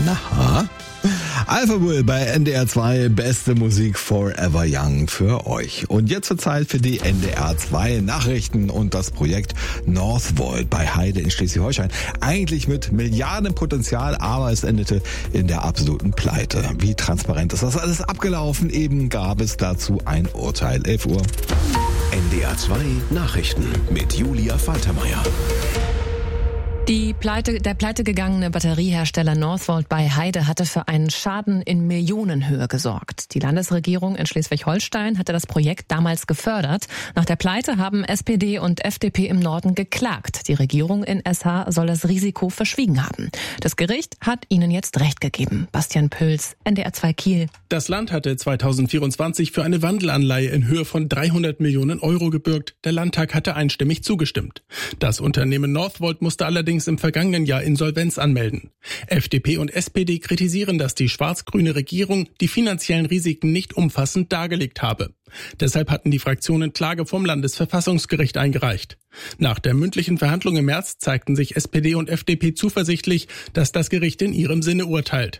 Na? Alpha Bull bei NDR 2, beste Musik Forever Young für euch. Und jetzt zur Zeit für die NDR 2 Nachrichten und das Projekt Northvolt bei Heide in Schleswig-Holstein. Eigentlich mit Milliardenpotenzial, aber es endete in der absoluten Pleite. Wie transparent ist das alles abgelaufen? Eben gab es dazu ein Urteil. 11 Uhr. NDR 2 Nachrichten mit Julia Faltermeier. Der pleitegegangene Batteriehersteller Northvolt bei Heide hatte für einen Schaden in Millionenhöhe gesorgt. Die Landesregierung in Schleswig-Holstein hatte das Projekt damals gefördert. Nach der Pleite haben SPD und FDP im Norden geklagt. Die Regierung in SH soll das Risiko verschwiegen haben. Das Gericht hat ihnen jetzt Recht gegeben. Bastian Püls, NDR 2 Kiel. Das Land hatte 2024 für eine Wandelanleihe in Höhe von 300 Millionen Euro gebürgt. Der Landtag hatte einstimmig zugestimmt. Das Unternehmen Northvolt musste allerdings im vergangenen Jahr Insolvenz anmelden. FDP und SPD kritisieren, dass die schwarz-grüne Regierung die finanziellen Risiken nicht umfassend dargelegt habe. Deshalb hatten die Fraktionen Klage vom Landesverfassungsgericht eingereicht. Nach der mündlichen Verhandlung im März zeigten sich SPD und FDP zuversichtlich, dass das Gericht in ihrem Sinne urteilt.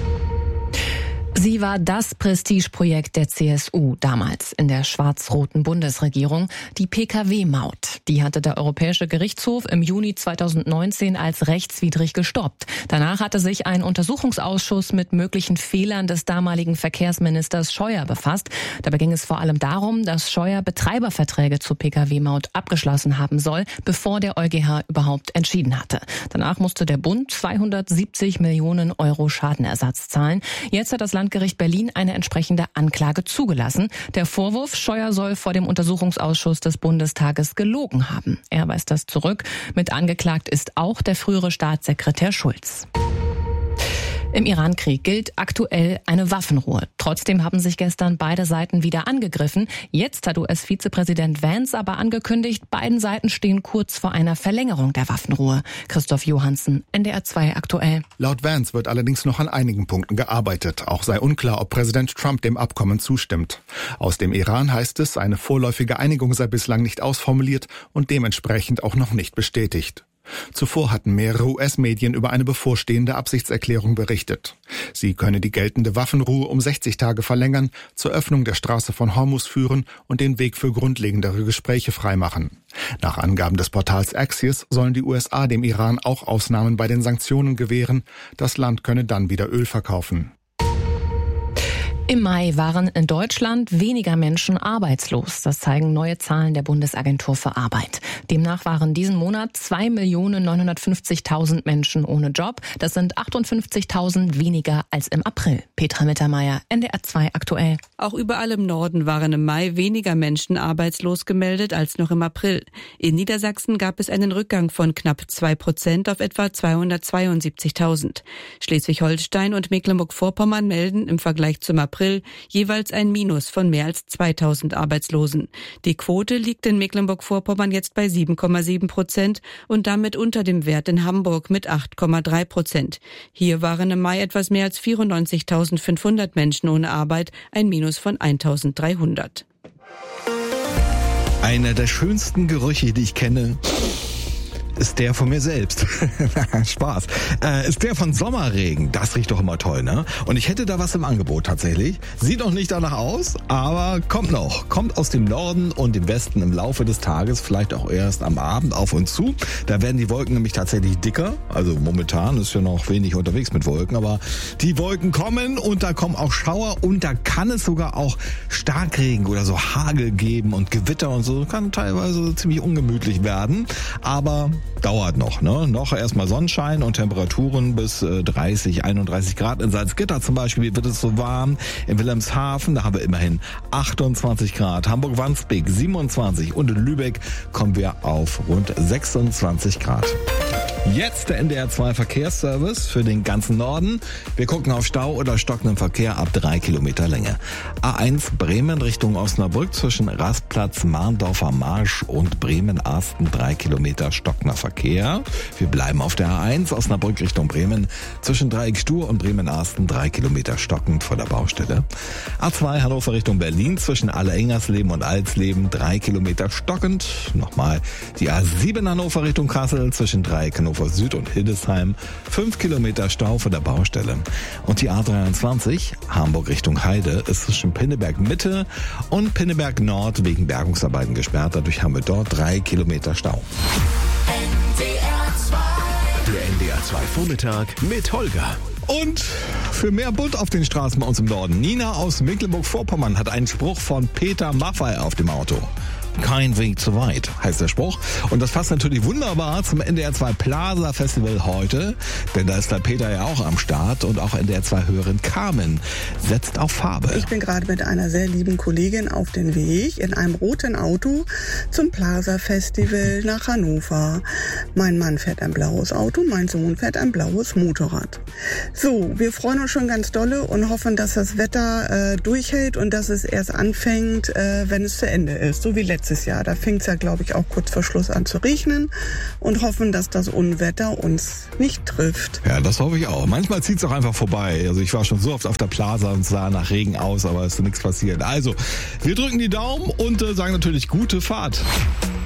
Sie war das Prestigeprojekt der CSU damals in der schwarz-roten Bundesregierung, die Pkw-Maut. Die hatte der Europäische Gerichtshof im Juni 2019 als rechtswidrig gestoppt. Danach hatte sich ein Untersuchungsausschuss mit möglichen Fehlern des damaligen Verkehrsministers Scheuer befasst. Dabei ging es vor allem darum, dass Scheuer Betreiberverträge zur Pkw-Maut abgeschlossen haben soll, bevor der EuGH überhaupt entschieden hatte. Danach musste der Bund 270 Millionen Euro Schadenersatz zahlen. Jetzt hat das Landgericht Berlin eine entsprechende Anklage zugelassen. Der Vorwurf, Scheuer soll vor dem Untersuchungsausschuss des Bundestages gelogen haben. Er weist das zurück. Mit angeklagt ist auch der frühere Staatssekretär Schulz. Im Iran-Krieg gilt aktuell eine Waffenruhe. Trotzdem haben sich gestern beide Seiten wieder angegriffen. Jetzt hat US-Vizepräsident Vance aber angekündigt, beiden Seiten stehen kurz vor einer Verlängerung der Waffenruhe. Christoph Johansen, NDR 2 aktuell. Laut Vance wird allerdings noch an einigen Punkten gearbeitet. Auch sei unklar, ob Präsident Trump dem Abkommen zustimmt. Aus dem Iran heißt es, eine vorläufige Einigung sei bislang nicht ausformuliert und dementsprechend auch noch nicht bestätigt. Zuvor hatten mehrere US-Medien über eine bevorstehende Absichtserklärung berichtet. Sie könne die geltende Waffenruhe um 60 Tage verlängern, zur Öffnung der Straße von Hormuz führen und den Weg für grundlegendere Gespräche freimachen. Nach Angaben des Portals Axios sollen die USA dem Iran auch Ausnahmen bei den Sanktionen gewähren. Das Land könne dann wieder Öl verkaufen. Im Mai waren in Deutschland weniger Menschen arbeitslos. Das zeigen neue Zahlen der Bundesagentur für Arbeit. Demnach waren diesen Monat 2.950.000 Menschen ohne Job. Das sind 58.000 weniger als im April. Petra Mittermeier, NDR 2 aktuell. Auch überall im Norden waren im Mai weniger Menschen arbeitslos gemeldet als noch im April. In Niedersachsen gab es einen Rückgang von knapp 2% auf etwa 272.000. Schleswig-Holstein und Mecklenburg-Vorpommern melden im Vergleich zum April jeweils ein Minus von mehr als 2.000 Arbeitslosen. Die Quote liegt in Mecklenburg-Vorpommern jetzt bei 7,7% und damit unter dem Wert in Hamburg mit 8,3%. Hier waren im Mai etwas mehr als 94.500 Menschen ohne Arbeit, ein Minus von 1.300. Einer der schönsten Gerüche, die ich kenne, ist der von mir selbst. Spaß. Ist der von Sommerregen. Das riecht doch immer toll, ne? Und ich hätte da was im Angebot tatsächlich. Sieht noch nicht danach aus, aber kommt noch. Kommt aus dem Norden und dem Westen im Laufe des Tages, vielleicht auch erst am Abend auf uns zu. Da werden die Wolken nämlich tatsächlich dicker. Also momentan ist ja noch wenig unterwegs mit Wolken, aber die Wolken kommen und da kommen auch Schauer und da kann es sogar auch Starkregen oder so Hagel geben und Gewitter und so. Kann teilweise ziemlich ungemütlich werden, aber dauert noch, ne? Noch erstmal Sonnenschein und Temperaturen bis 30, 31 Grad. In Salzgitter zum Beispiel wird es so warm. In Wilhelmshaven, da haben wir immerhin 28 Grad. Hamburg-Wandsbek 27 und in Lübeck kommen wir auf rund 26 Grad. Jetzt der NDR 2 Verkehrsservice für den ganzen Norden. Wir gucken auf Stau oder stockenden Verkehr ab 3 Kilometer Länge. A1 Bremen Richtung Osnabrück zwischen Rastplatz Mahndorfer Marsch und Bremen-Arsten 3 Kilometer stockender Verkehr. Wir bleiben auf der A1 Osnabrück Richtung Bremen zwischen Dreieck-Stur und Bremen-Arsten 3 Kilometer stockend vor der Baustelle. A2 Hannover Richtung Berlin zwischen Alle-Engersleben und Alsleben 3 Kilometer stockend. Nochmal die A7 Hannover Richtung Kassel zwischen Dreieck Hannover Süd und Hildesheim 5 Kilometer Stau von der Baustelle. Und die A23 Hamburg Richtung Heide ist zwischen Pinneberg Mitte und Pinneberg Nord wegen Bergungsarbeiten gesperrt. Dadurch haben wir dort 3 Kilometer Stau. Der NDR 2 Vormittag mit Holger. Und für mehr Bunt auf den Straßen bei uns im Norden. Nina aus Mecklenburg-Vorpommern hat einen Spruch von Peter Maffay auf dem Auto. Kein Weg zu weit, heißt der Spruch. Und das passt natürlich wunderbar zum NDR 2 Plaza Festival heute. Denn da ist der Peter ja auch am Start. Und auch NDR 2 Hörerin Carmen setzt auf Farbe. Ich bin gerade mit einer sehr lieben Kollegin auf dem Weg in einem roten Auto zum Plaza Festival nach Hannover. Mein Mann fährt ein blaues Auto, mein Sohn fährt ein blaues Motorrad. So, wir freuen uns schon ganz dolle und hoffen, dass das Wetter durchhält und dass es erst anfängt, wenn es zu Ende ist. So wie letztes Jahr. Da fing es ja, glaube ich, auch kurz vor Schluss an zu regnen und hoffen, dass das Unwetter uns nicht trifft. Ja, das hoffe ich auch. Manchmal zieht es auch einfach vorbei. Also ich war schon so oft auf der Plaza und sah nach Regen aus, aber es ist nichts passiert. Also, wir drücken die Daumen und sagen natürlich gute Fahrt.